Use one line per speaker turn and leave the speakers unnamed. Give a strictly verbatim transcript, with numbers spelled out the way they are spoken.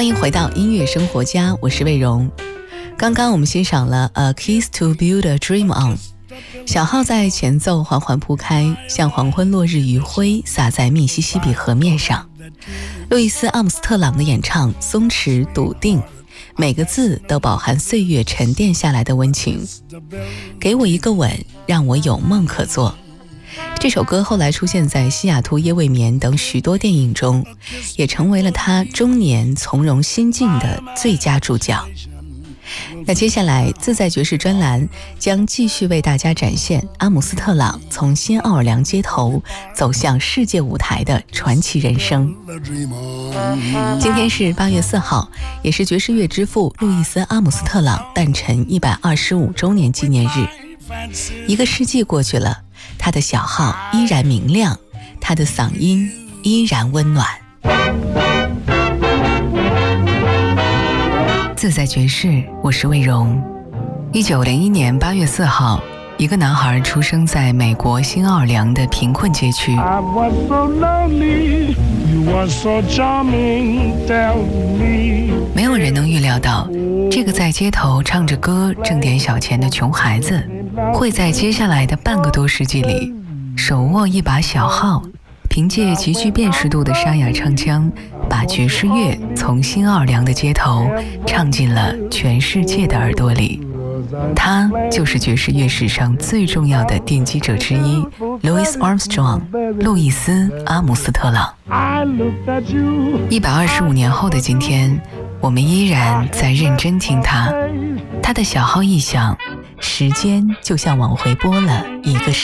欢迎回到音乐生活家，我是魏荣。刚刚我们欣赏了 A Kiss to Build a Dream On， 小号在前奏缓缓铺开，像黄昏落日余晖洒在密西西比河面上。路易斯·阿姆斯特朗的演唱松弛笃定，每个字都饱含岁月沉淀下来的温情。给我一个吻，让我有梦可做。这首歌后来出现在《西雅图夜未眠》等许多电影中，也成为了他中年从容心境的最佳注脚。那接下来自在爵士专栏将继续为大家展现阿姆斯特朗从新奥尔良街头走向世界舞台的传奇人生。今天是八月四号，也是爵士乐之父路易斯·阿姆斯特朗诞辰一百二十五周年纪念日。一个世纪过去了，他的小号依然明亮，他的嗓音依然温暖。自在爵士，我是魏荣。一九零一年八月四号，一个男孩出生在美国新奥尔良的贫困街区。没有人能预料到，这个在街头唱着歌挣点小钱的穷孩子，会在接下来的半个多世纪里，手握一把小号，凭借极具辨识度的沙哑唱腔，把爵士乐从新奥尔良的街头唱进了全世界的耳朵里。他就是爵士乐史上最重要的奠基者之一 Louis Armstrong， 路易斯·阿姆斯特朗。一百二十五年后的今天，我们依然在认真听他。他的小号一响，时间就像往回拨了一个